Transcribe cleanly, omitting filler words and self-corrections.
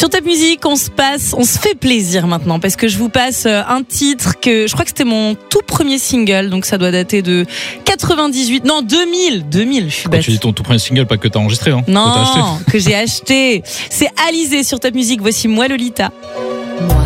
Sur Top Music, on se fait plaisir maintenant parce que je vous passe un titre que je crois que c'était mon tout premier single, donc ça doit dater de 98, non 2000, je suis bête. Tu dis ton tout premier single, pas que t'as enregistré, hein. Non, que j'ai acheté. C'est Alizé sur Top Music. Voici Moi Lolita.